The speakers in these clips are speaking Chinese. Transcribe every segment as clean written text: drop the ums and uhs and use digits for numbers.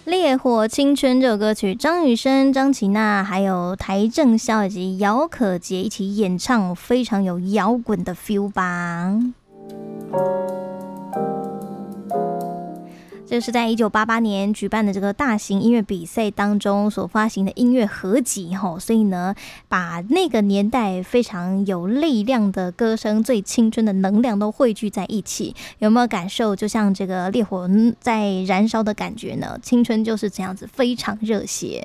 烈火青春这首歌曲，张雨生、张琪娜还有邰正宵以及姚可杰一起演唱，非常有摇滚的 feel 吧。这是在1988年举办的这个大型音乐比赛当中所发行的音乐合集，所以呢，把那个年代非常有力量的歌声、最青春的能量都汇聚在一起。有没有感受？就像这个烈火在燃烧的感觉呢？青春就是这样子，非常热血。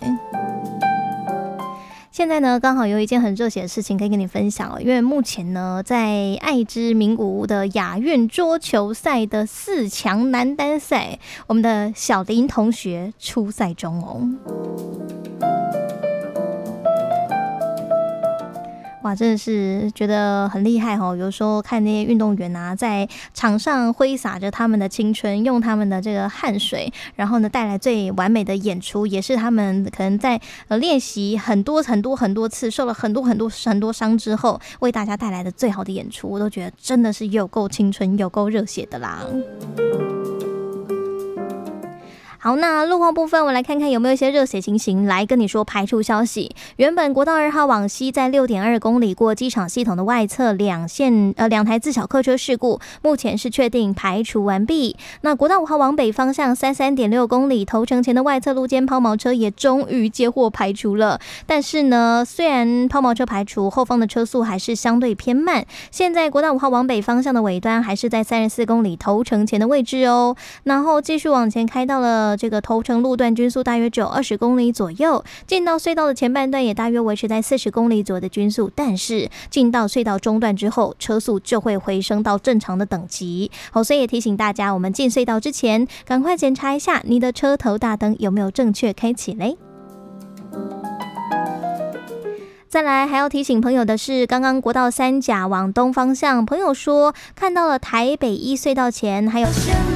现在呢，刚好有一件很热血的事情可以跟你分享哦，因为目前呢，在爱知名古屋的亚运桌球赛的4强男单赛，我们的小林同学出赛中哦。哇，真的是觉得很厉害哦！有时候看那些运动员啊，在场上挥洒着他们的青春，用他们的这个汗水，然后呢带来最完美的演出，也是他们可能在练习很多次，受了很多伤之后，为大家带来的最好的演出，我都觉得真的是有够青春，有够热血的啦。好，那路况部分，我来看看有没有一些热血情形来跟你说排除消息。原本国道2号往西在 6.2 公里过机场系统的外侧两台自小客车事故，目前是确定排除完毕。那国道5号往北方向 33.6 公里头城前的外侧路肩抛锚车也终于接获排除了，但是呢，虽然抛锚车排除，后方的车速还是相对偏慢。现在国道5号往北方向的尾端还是在34公里头城前的位置哦，然后继续往前开到了这个头城路段，均速大约只有20公里左右，进到隧道的前半段也大约维持在40公里左右的均速，但是进到隧道中段之后，车速就会回升到正常的等级。所以也提醒大家，我们进隧道之前赶快检查一下你的车头大灯有没有正确开启嘞。再来还要提醒朋友的是，刚刚国道3甲往东方向，朋友说看到了台北1隧道前还有